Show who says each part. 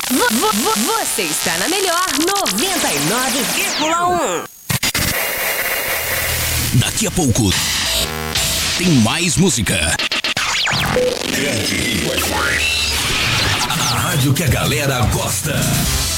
Speaker 1: Você está na melhor 99,1.
Speaker 2: Daqui a pouco tem mais música. A rádio que a galera gosta.